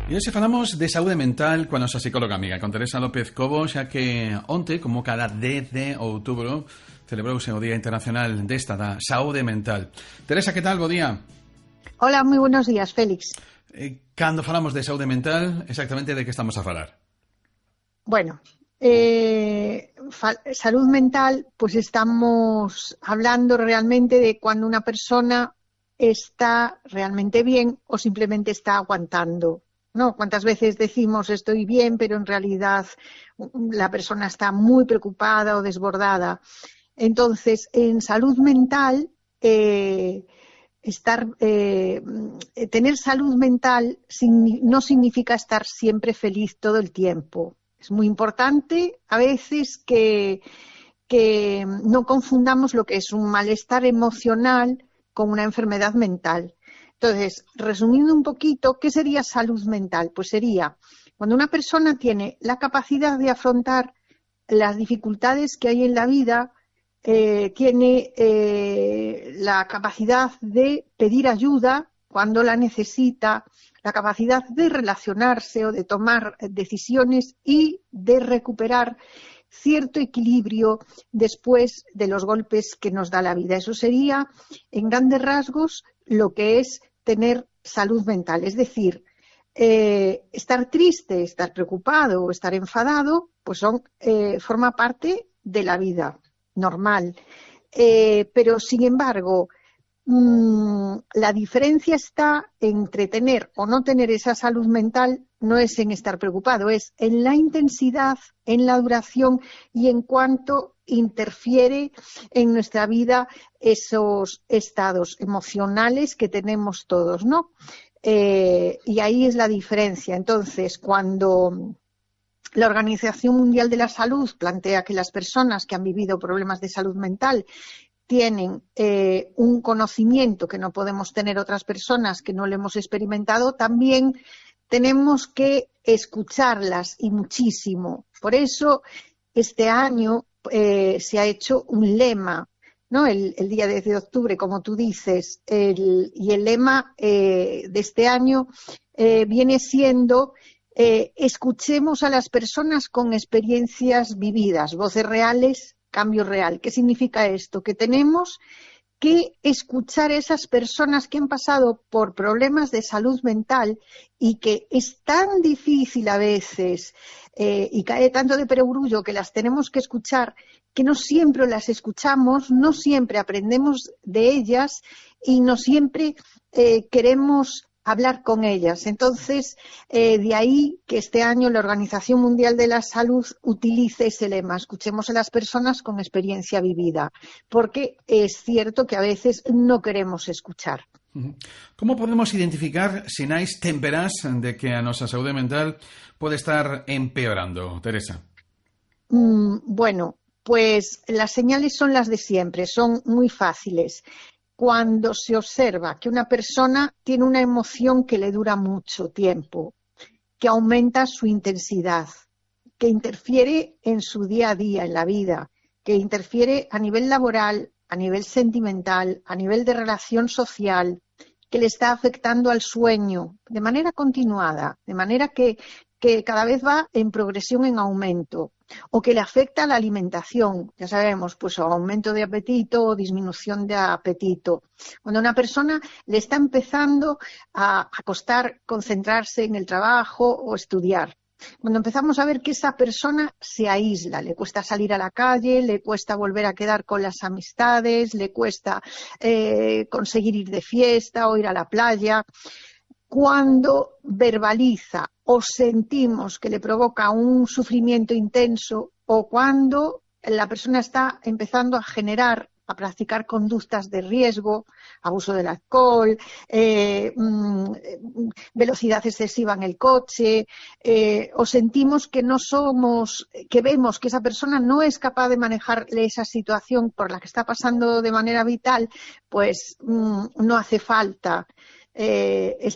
E hoxe falamos de saúde mental coa nosa psicóloga amiga, con Teresa López Cobo, xa que onte, como cada 10 de outubro, celebrouse o Día Internacional desta da Saúde Mental. Teresa, que tal? Bo día. Hola, moi buenos días, Félix. Cando falamos de saúde mental, exactamente de que estamos a falar? Bueno, salud mental, pues estamos hablando realmente de cuando una persona está realmente bien o simplemente está aguantando, ¿no? ¿Cuántas veces decimos estoy bien, pero en realidad la persona está muy preocupada o desbordada? Entonces, en salud mental, tener salud mental no significa estar siempre feliz todo el tiempo. Es muy importante a veces que no confundamos lo que es un malestar emocional con una enfermedad mental. Entonces, resumiendo un poquito, ¿qué sería salud mental? Pues sería cuando una persona tiene la capacidad de afrontar las dificultades que hay en la vida, tiene la capacidad de pedir ayuda cuando la necesita, la capacidad de relacionarse o de tomar decisiones y de recuperar cierto equilibrio después de los golpes que nos da la vida. Eso sería, en grandes rasgos, lo que es tener salud mental. Es decir, estar triste, estar preocupado o estar enfadado, pues forma parte de la vida normal. Pero, sin embargo, la diferencia está entre tener o no tener esa salud mental, no es en estar preocupado, es en la intensidad, en la duración y en cuánto interfiere en nuestra vida esos estados emocionales que tenemos todos, ¿no? Y ahí es la diferencia. Entonces, cuando la Organización Mundial de la Salud plantea que las personas que han vivido problemas de salud mental tienen un conocimiento que no podemos tener otras personas que no lo hemos experimentado, también tenemos que escuclarlas y muchísimo. Por eso este año se ha hecho un lema, ¿no? El día 10 de octubre, como tú dices, y el lema de este año viene siendo escuchemos a las personas con experiencias vividas, voces reales, cambio real. ¿Qué significa esto? Que tenemos que escuchar a esas personas que han pasado por problemas de salud mental y que es tan difícil a veces y cae tanto de perogrullo que las tenemos que escuchar, que no siempre las escuchamos, no siempre aprendemos de ellas y no siempre queremos hablar con ellas. Entonces, de ahí que este año la Organización Mundial de la Salud utilice ese lema, escuchemos a las personas con experiencia vivida, porque es cierto que a veces no queremos escuchar. Como podemos identificar sinais temperás de que a nosa saúde mental pode estar empeorando, Teresa? Bueno, pues las señales son las de siempre, son muy fáciles. Cuando se observa que una persona tiene una emoción que le dura mucho tiempo, que aumenta su intensidad, que interfiere en su día a día, en la vida, que interfiere a nivel laboral, a nivel sentimental, a nivel de relación social, que le está afectando al sueño de manera continuada, de manera que cada vez va en progresión, en aumento, o que le afecta a la alimentación, ya sabemos, pues aumento de apetito o disminución de apetito. Cuando a una persona le está empezando a costar concentrarse en el trabajo o estudiar. Cuando empezamos a ver que esa persona se aísla, le cuesta salir a la calle, le cuesta volver a quedar con las amistades, le cuesta conseguir ir de fiesta o ir a la playa. Cuando verbaliza o sentimos que le provoca un sufrimiento intenso o cuando la persona está empezando a practicar conductas de riesgo, abuso del alcohol, velocidad excesiva en el coche, o sentimos que que vemos que esa persona no es capaz de manejar esa situación por la que está pasando de manera vital, pues no hace falta